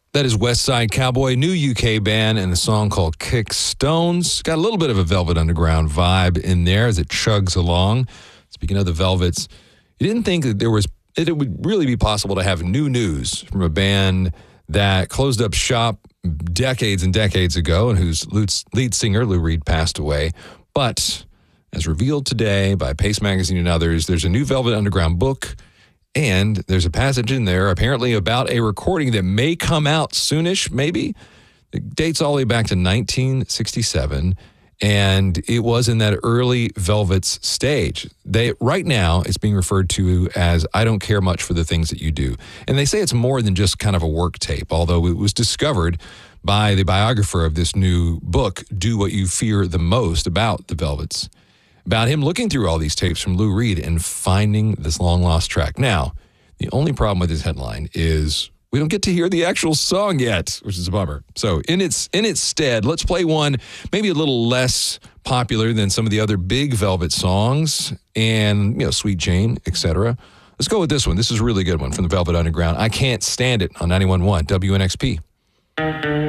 That is West Side Cowboy, new UK band, and a song called Kick Stones. Got a little bit of a Velvet Underground vibe in there as it chugs along. Speaking of the Velvets, you didn't think that it would really be possible to have new news from a band that closed up shop decades and decades ago and whose lead singer, Lou Reed, passed away. But as revealed today by Pace Magazine and others, there's a new Velvet Underground book. And there's a passage in there apparently about a recording that may come out soonish, maybe. It dates all the way back to 1967, and it was in that early Velvet's stage. Right now, it's being referred to as I Don't Care Much for the Things That You Do. And they say it's more than just kind of a work tape, although it was discovered by the biographer of this new book, Do What You Fear the Most, about the Velvets. About him looking through all these tapes from Lou Reed and finding this long-lost track. Now, the only problem with this headline is we don't get to hear the actual song yet, which is a bummer. So in its stead, let's play one maybe a little less popular than some of the other big Velvet songs and, Sweet Jane, etc. Let's go with this one. This is a really good one from the Velvet Underground. I Can't Stand It on 91.1 WNXP.